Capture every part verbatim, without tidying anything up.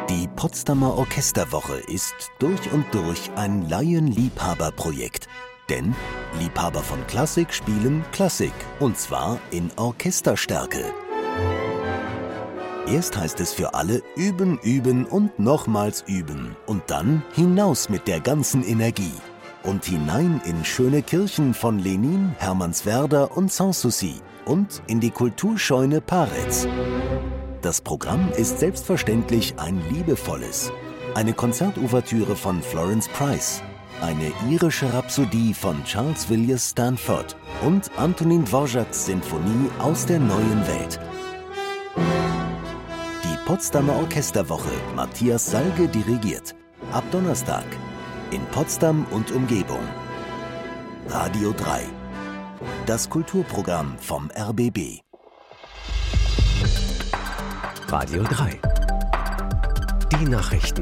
Die Potsdamer Orchesterwoche ist durch und durch ein Laienliebhaberprojekt. Denn Liebhaber von Klassik spielen Klassik, und zwar in Orchesterstärke. Erst heißt es für alle üben, üben und nochmals üben und dann hinaus mit der ganzen Energie und hinein in schöne Kirchen von Lenin, Hermannswerder und Sanssouci und in die Kulturscheune Paretz. Das Programm ist selbstverständlich ein liebevolles. Eine Konzertouvertüre von Florence Price, eine irische Rhapsodie von Charles Villiers Stanford und Antonin Dvořáks Sinfonie aus der neuen Welt. Die Potsdamer Orchesterwoche, Matthias Salge dirigiert. Ab Donnerstag in Potsdam und Umgebung. Radio drei. Das Kulturprogramm vom R B B. Radio drei. Die Nachrichten.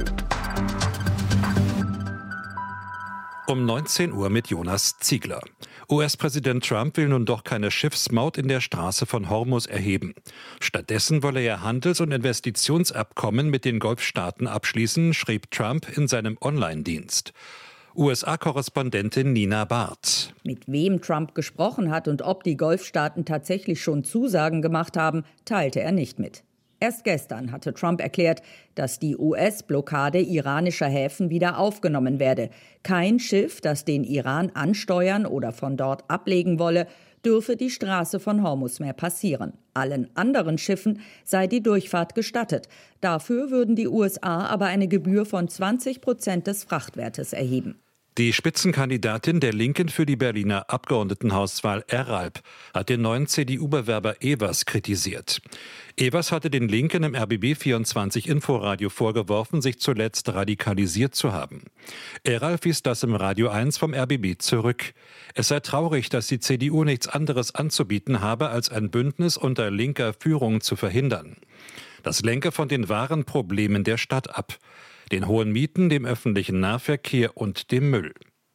Um neunzehn Uhr mit Jonas Ziegler. U S-Präsident Trump will nun doch keine Schiffsmaut in der Straße von Hormuz erheben. Stattdessen wolle er Handels- und Investitionsabkommen mit den Golfstaaten abschließen, schrieb Trump in seinem Online-Dienst. U S A-Korrespondentin Nina Barth. Mit wem Trump gesprochen hat und ob die Golfstaaten tatsächlich schon Zusagen gemacht haben, teilte er nicht mit. Erst gestern hatte Trump erklärt, dass die U S-Blockade iranischer Häfen wieder aufgenommen werde. Kein Schiff, das den Iran ansteuern oder von dort ablegen wolle, dürfe die Straße von Hormuz mehr passieren. Allen anderen Schiffen sei die Durchfahrt gestattet. Dafür würden die U S A aber eine Gebühr von zwanzig Prozent des Frachtwertes erheben. Die Spitzenkandidatin der Linken für die Berliner Abgeordnetenhauswahl Eralp hat den neuen C D U-Bewerber Evers kritisiert. Evers hatte den Linken im R B B vierundzwanzig Inforadio vorgeworfen, sich zuletzt radikalisiert zu haben. Eralp wies das im Radio eins vom R B B zurück. Es sei traurig, dass die C D U nichts anderes anzubieten habe, als ein Bündnis unter linker Führung zu verhindern. Das lenke von den wahren Problemen der Stadt ab: den hohen Mieten, dem öffentlichen Nahverkehr und dem Müll.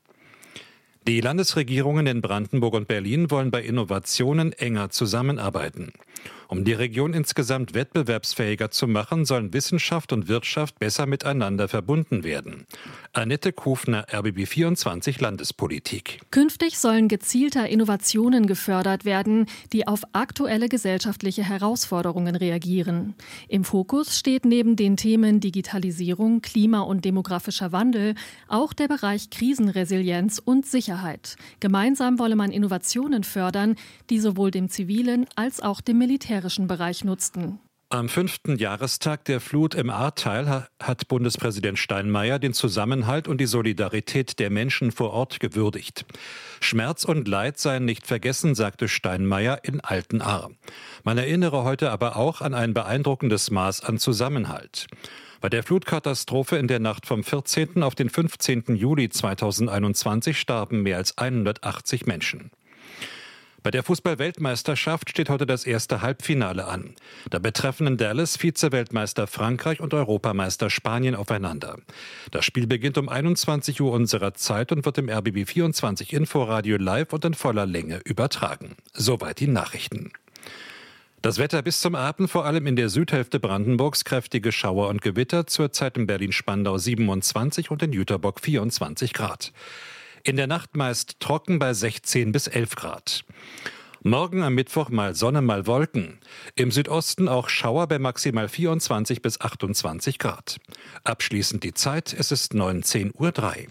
Die Landesregierungen in Brandenburg und Berlin wollen bei Innovationen enger zusammenarbeiten. Um die Region insgesamt wettbewerbsfähiger zu machen, sollen Wissenschaft und Wirtschaft besser miteinander verbunden werden. Annette Kufner, R B B vierundzwanzig Landespolitik. Künftig sollen gezielter Innovationen gefördert werden, die auf aktuelle gesellschaftliche Herausforderungen reagieren. Im Fokus steht neben den Themen Digitalisierung, Klima- und demografischer Wandel auch der Bereich Krisenresilienz und Sicherheit. Gemeinsam wolle man Innovationen fördern, die sowohl dem zivilen als auch dem militärischen Bereich nutzten. Am fünften Jahrestag der Flut im Ahrtal hat Bundespräsident Steinmeier den Zusammenhalt und die Solidarität der Menschen vor Ort gewürdigt. Schmerz und Leid seien nicht vergessen, sagte Steinmeier in Altenahr. Man erinnere heute aber auch an ein beeindruckendes Maß an Zusammenhalt. Bei der Flutkatastrophe in der Nacht vom vierzehnten auf den fünfzehnten Juli zweitausendeinundzwanzig starben mehr als hundertachtzig Menschen. Bei der Fußball-Weltmeisterschaft steht heute das erste Halbfinale an. Da betreffen in Dallas Vize-Weltmeister Frankreich und Europameister Spanien aufeinander. Das Spiel beginnt um einundzwanzig Uhr unserer Zeit und wird im R B B vierundzwanzig Inforadio live und in voller Länge übertragen. Soweit die Nachrichten. Das Wetter bis zum Abend, vor allem in der Südhälfte Brandenburgs, kräftige Schauer und Gewitter, zurzeit in Berlin-Spandau siebenundzwanzig und in Jüterbock vierundzwanzig Grad. In der Nacht meist trocken bei sechzehn bis elf Grad. Morgen am Mittwoch mal Sonne, mal Wolken. Im Südosten auch Schauer bei maximal vierundzwanzig bis achtundzwanzig Grad. Abschließend die Zeit, es ist neunzehn Uhr drei.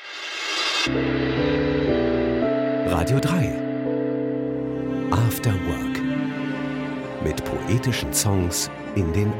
Radio drei. After Work. Mit poetischen Songs in den